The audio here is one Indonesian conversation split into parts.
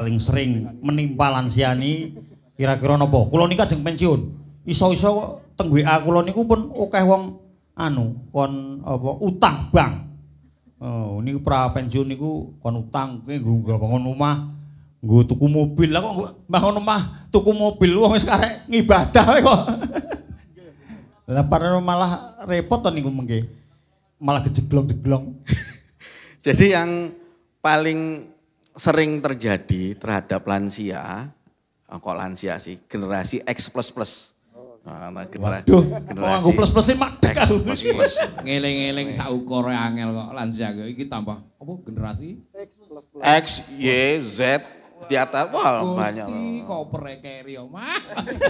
paling sering menimpa lansia ini kira-kira napa? Kula nika ajeng pensiun. Iso-iso teng WA kula niku pun akeh wong kon apa utang bank. Oh, niku pra pensiun niku kon utang nggo bangun omah, nggo tuku mobil. Lah kok bangun omah tuku mobil wong wis karek ngibadah kok. Lah padahal malah repot to niku mengke. Malah kejeglong-jeglong. Jadi yang paling sering terjadi terhadap lansia, kok lansia sih, generasi X++. Nah, generasi plus-plusin mak X++. Ngeling-eling saukure angel kok lansia iki tambah apa generasi X, Y, Z di atas wah banyak. Kok perekeri omah.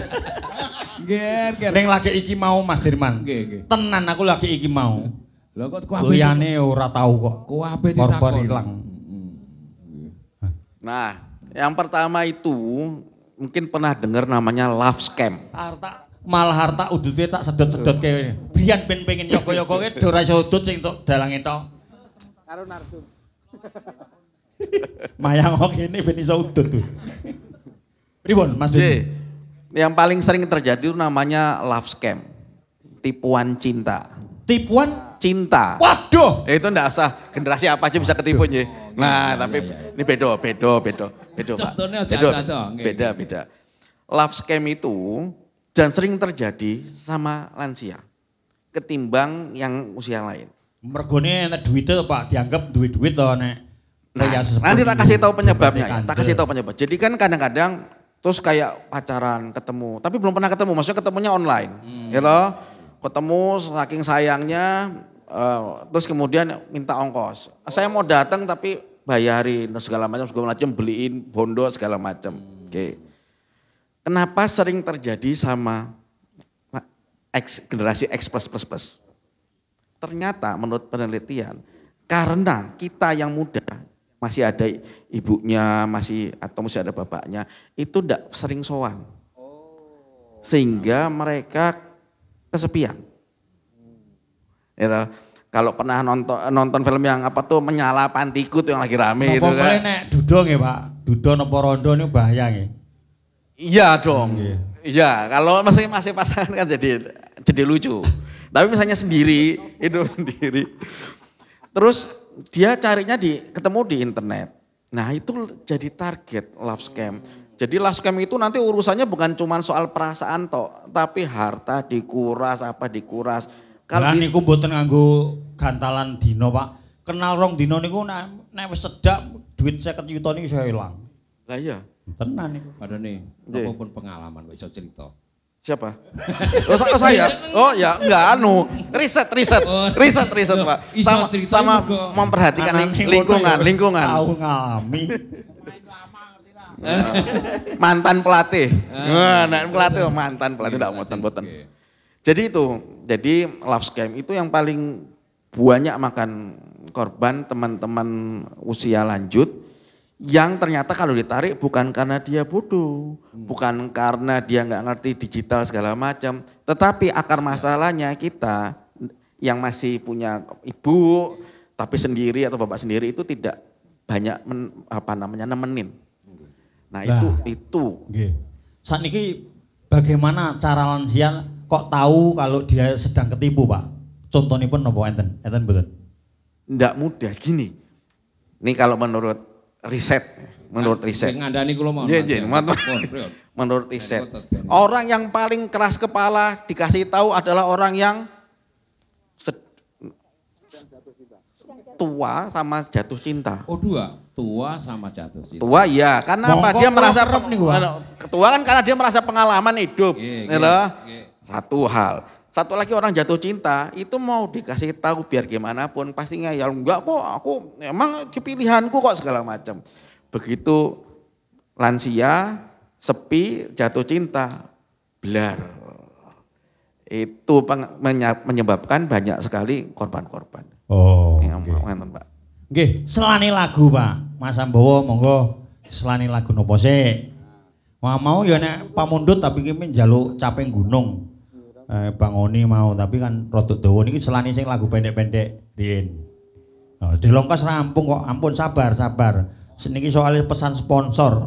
Ning lagi iki mau Mas Dirman. Tenan aku lagi iki mau. Lha kok kuwabe liyane ora tau kok. Kuwabe ditakon. Ilang. Nah, yang pertama itu mungkin pernah dengar namanya love scam. Harta udute tak sedot-sedot ke. Biyen ben pengen yoko-yokoke do ora iso udut sing tok dalange tok. Karo narsum. Mayang kok kene ben iso udut tuh. Pripun Mas Dwi? Yang paling sering terjadi itu namanya love scam. Tipuan cinta. Tipuan cinta. Waduh. Itu enggak usah generasi apa aja bisa ketipu ya. Nah, tapi ini beda Pak. Beda. Love scam itu dan sering terjadi sama lansia ketimbang yang usia lain. Mergone nek duwite Pak dianggap duit-duit to nek. Nanti tak kasih tahu penyebabnya. Jadi kan kadang-kadang terus kayak pacaran ketemu, tapi belum pernah ketemu, maksudnya ketemunya online. Gitu. Ketemu saking sayangnya terus kemudian minta ongkos. Saya mau datang tapi bayarin segala macam beliin bondo segala macam. Oke. Kenapa sering terjadi sama generasi X++? Ternyata menurut penelitian karena kita yang muda masih ada ibunya atau masih ada bapaknya itu tidak sering sowan. Sehingga mereka kesepian. Ya, kalau pernah nonton film yang apa tuh Menyala Pantiku tuh yang lagi rame itu kan. Apa nek dudo nggih Pak? Dudo napa rondo niku bahaya nggih. Iya dong. Iya, kalau masih pasangan kan jadi lucu. Tapi misalnya hidup sendiri. Terus dia carinya ketemu di internet. Nah, itu jadi target love scam. Jadi love scam itu nanti urusannya bukan cuma soal perasaan tapi harta dikuras, dikuras. Kalau niku mboten nganggo gantalan dino, Pak. Kenal rong dino niku nek wis cedak duit 50 juta niku iso ilang. Lah iya. Tenan niku. Padahal apapun pengalaman kok iso cerita. Siapa? Oh saya? Oh ya enggak riset Pak. Sama memperhatikan lingkungan. Tahu ngalami. Mantan pelatih. Mantan pelatih enggak boten. Jadi love scam itu yang paling banyak makan korban teman-teman usia lanjut. Yang ternyata kalau ditarik bukan karena dia bodoh, bukan karena dia nggak ngerti digital segala macam, tetapi akar masalahnya kita yang masih punya ibu tapi sendiri atau bapak sendiri itu tidak banyak nemenin. Nah itu. Saat ini bagaimana cara lansia kok tahu kalau dia sedang ketipu Pak? Contohnya pun apa enten betul? Nggak mudah gini. Ini kalau menurut riset. Menurut riset. Orang yang paling keras kepala dikasih tahu adalah orang yang tua sama jatuh cinta. Oh tua sama jatuh cinta. Tua ya, karena apa? Dia merasa ketua kan karena dia merasa pengalaman hidup. Satu hal. Satu lagi orang jatuh cinta itu mau dikasih tahu biar gimana pun pasti ngeyel, enggak kok aku emang pilihanku kok segala macam. Begitu lansia, sepi, jatuh cinta, blar. Itu menyebabkan banyak sekali korban-korban. Oh. Pak. Nggih, selani lagu Pak. Mas Ambowo monggo selani lagu nopo sik. Mau ya nek pamundhut tapi ki njaluk caping gunung. Bang Oni mau tapi kan rodok dawa niki selani sing lagu pendek-pendek riyen. Dilongkas rampung kok, ampun sabar. Seniki soalnya pesan sponsor.